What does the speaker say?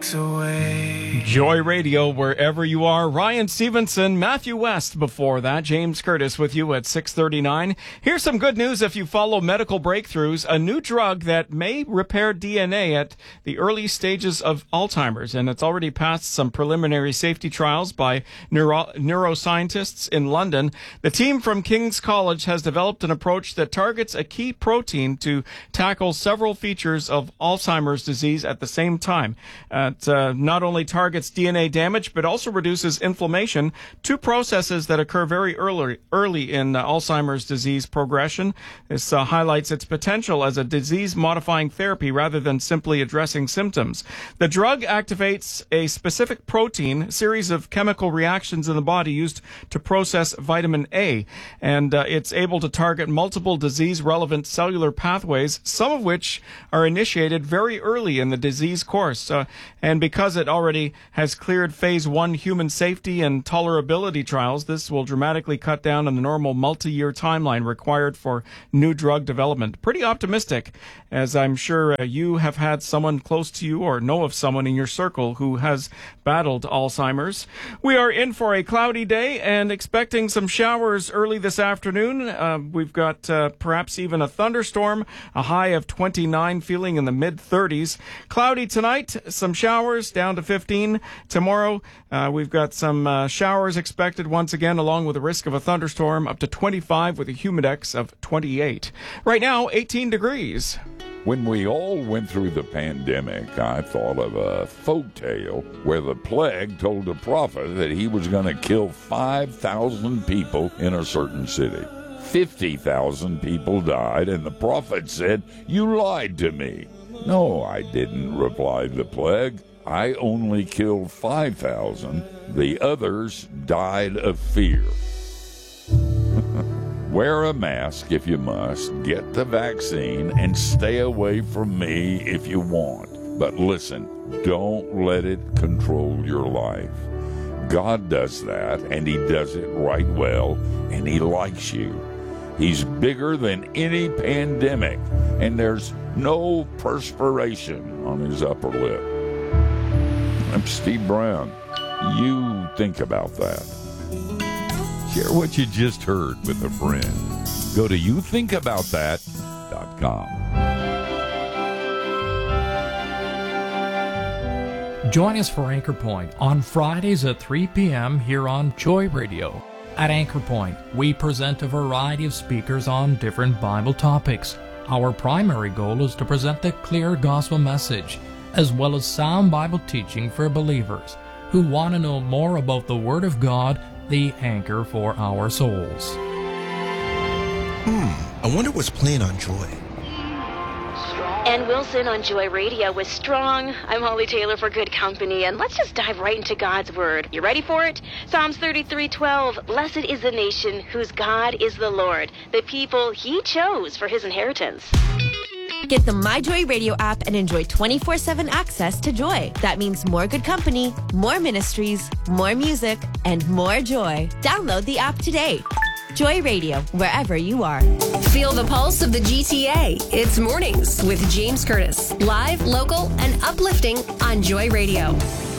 away. Joy Radio, wherever you are. Ryan Stevenson, Matthew West before that. James Curtis with you at 6:39. Here's some good news if you follow medical breakthroughs. A new drug that may repair DNA at the early stages of Alzheimer's, and it's already passed some preliminary safety trials by neuroscientists in London. The team from King's College has developed an approach that targets a key protein to tackle several features of Alzheimer's disease at the same time. It not only targets DNA damage, but also reduces inflammation, two processes that occur very early in Alzheimer's disease progression. This highlights its potential as a disease-modifying therapy rather than simply addressing symptoms. The drug activates a specific protein, series of chemical reactions in the body used to process vitamin A, and it's able to target multiple disease-relevant cellular pathways, some of which are initiated very early in the disease course. And because it already has cleared phase 1 human safety and tolerability trials, this will dramatically cut down on the normal multi-year timeline required for new drug development. Pretty optimistic, as I'm sure you have had someone close to you or know of someone in your circle who has battled Alzheimer's. We are in for a cloudy day and expecting some showers early this afternoon. We've got perhaps even a thunderstorm, a high of 29, feeling in the mid-30s. Cloudy tonight, some showers down to 15. Tomorrow, we've got some showers expected once again, along with the risk of a thunderstorm, up to 25 with a humidex of 28. Right now, 18 degrees. When we all went through the pandemic, I thought of a folk tale where the plague told a prophet that he was going to kill 5,000 people in a certain city. 50,000 people died, and the prophet said, "You lied to me." "No, I didn't," replied the plague. "I only killed 5,000. The others died of fear." Wear a mask if you must, get the vaccine, and stay away from me if you want. But listen, don't let it control your life. God does that, and He does it right well, and He likes you. He's bigger than any pandemic, and there's no perspiration on His upper lip. I'm Steve Brown. You think about that. Share what you just heard with a friend. Go to youthinkaboutthat.com. Join us for Anchor Point on Fridays at 3 p.m. here on Joy Radio. At Anchor Point, we present a variety of speakers on different Bible topics. Our primary goal is to present the clear gospel message, as well as sound Bible teaching for believers who want to know more about the Word of God, the anchor for our souls. I wonder what's playing on Joy. Ann Wilson on Joy Radio with Strong. I'm Holly Taylor for Good Company, and let's just dive right into God's Word. You ready for it? Psalms 33:12. Blessed is the nation whose God is the Lord, the people He chose for His inheritance. Get the My Joy Radio app and enjoy 24/7 access to Joy. That means more good company, more ministries, more music, and more joy. Download the app today. Joy Radio, wherever you are. Feel the pulse of the GTA. It's Mornings with James Curtis. Live, local, and uplifting on Joy Radio.